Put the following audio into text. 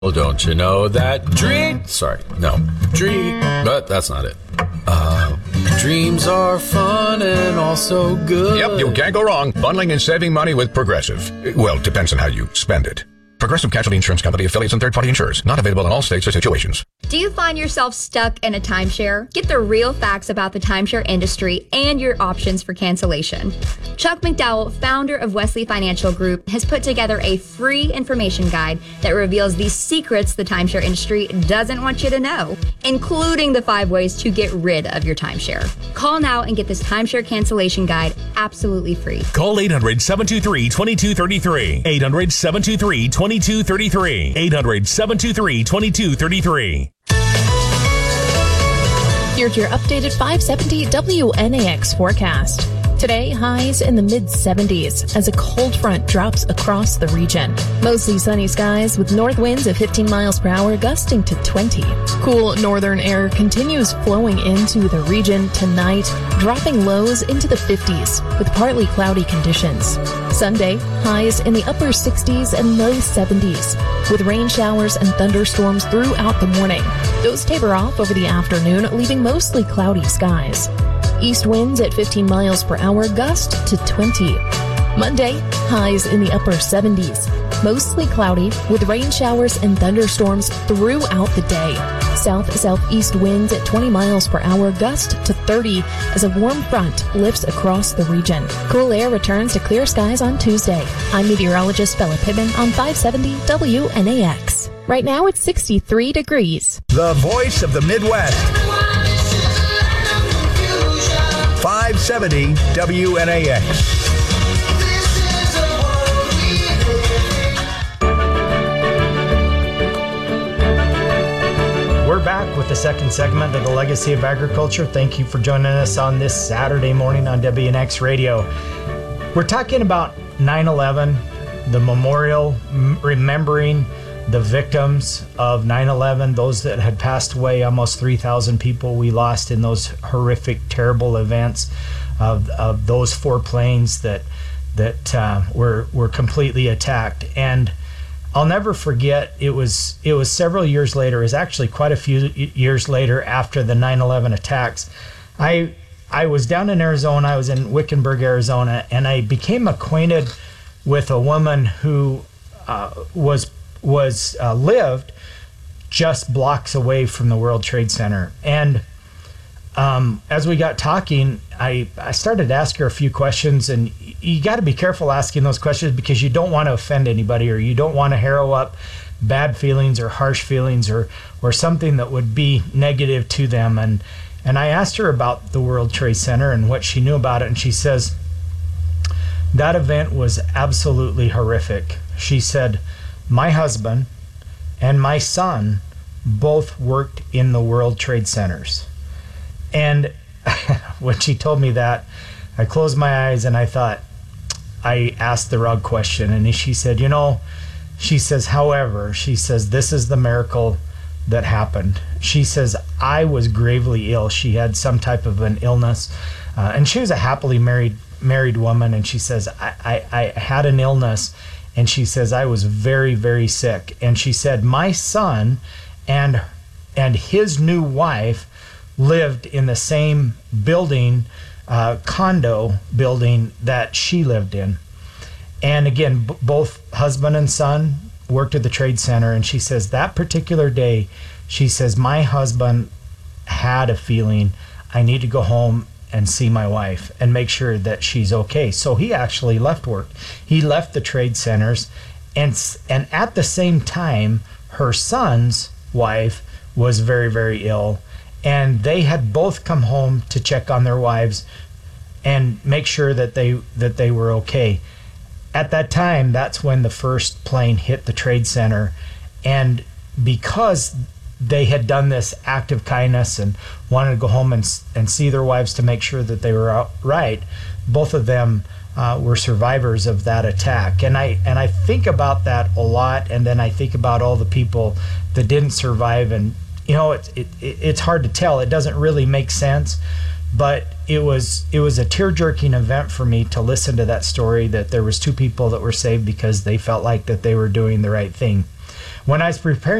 Well, don't you know that but that's not it. Dreams are fun and also good. Yep, you can't go wrong. Bundling and saving money with Progressive. Well, depends on how you spend it. Progressive Casualty Insurance Company, affiliates, and third-party insurers. Not available in all states or situations. Do you find yourself stuck in a timeshare? Get the real facts about the timeshare industry and your options for cancellation. Chuck McDowell, founder of Wesley Financial Group, has put together a free information guide that reveals the secrets the timeshare industry doesn't want you to know, including the 5 ways to get rid of your timeshare. Call now and get this timeshare cancellation guide absolutely free. Call 800-723-2233. 800-723-2233. 800-723-2233. Here's your updated 570 WNAX forecast. Today, highs in the mid-70s as a cold front drops across the region. Mostly sunny skies with north winds of 15 miles per hour gusting to 20. Cool northern air continues flowing into the region tonight, dropping lows into the 50s with partly cloudy conditions. Sunday, highs in the upper 60s and low 70s with rain showers and thunderstorms throughout the morning. Those taper off over the afternoon, leaving mostly cloudy skies. East winds at 15 miles per hour gust to 20. Monday, highs in the upper 70s. Mostly cloudy with rain showers and thunderstorms throughout the day. South-southeast winds at 20 miles per hour gust to 30 as a warm front lifts across the region. Cool air returns to clear skies on Tuesday. I'm meteorologist Bella Pittman on 570 WNAX. Right now it's 63 degrees. The voice of the Midwest. 570 WNAX. We're back with the second segment of the Legacy of Agriculture. Thank you for joining us on this Saturday morning on WNX Radio. We're talking about 9/11, the memorial, remembering the victims of 9/11, those that had passed away, almost 3,000 people we lost in those horrific, terrible events of those 4 planes that were completely attacked. And I'll never forget, it was several years later, it was actually quite a few years later after the 9/11 attacks. I was down in Arizona, I was in Wickenburg, Arizona, and I became acquainted with a woman who lived just blocks away from the World Trade Center. And as we got talking, I started to ask her a few questions, and you got to be careful asking those questions because you don't want to offend anybody, or you don't want to harrow up bad feelings or harsh feelings or something that would be negative to them. And I asked her about the World Trade Center and what she knew about it, and she says, that event was absolutely horrific. She said, my husband and my son both worked in the World Trade Centers. And when she told me that, I closed my eyes and I thought, I asked the wrong question. And she said, she says, however, she says, this is the miracle that happened. She says, I was gravely ill. She had some type of an illness. And she was a happily married woman. And she says, I had an illness. And she says, I was very, very sick. And she said, my son and his new wife lived in the same building, condo building that she lived in. And again, both husband and son worked at the Trade Center. And she says that particular day, she says, my husband had a feeling, I need to go home and see my wife and make sure that she's okay. So he actually left work. He left the Trade Centers, and at the same time, her son's wife was very, very ill, and they had both come home to check on their wives and make sure that they were okay. At that time, that's when the first plane hit the Trade Center, and because they had done this act of kindness and wanted to go home and see their wives to make sure that they were all right, both of them were survivors of that attack. And I think about that a lot, and then I think about all the people that didn't survive, and it's hard to tell. It doesn't really make sense, but it was a tear-jerking event for me to listen to that story, that there was 2 people that were saved because they felt like that they were doing the right thing. when I was preparing